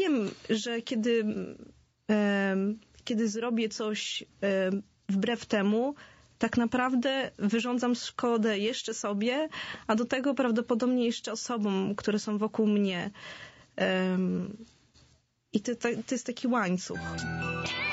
wiem, że kiedy zrobię coś wbrew temu, tak naprawdę wyrządzam szkodę jeszcze sobie, a do tego prawdopodobnie jeszcze osobom, które są wokół mnie. I to jest taki łańcuch.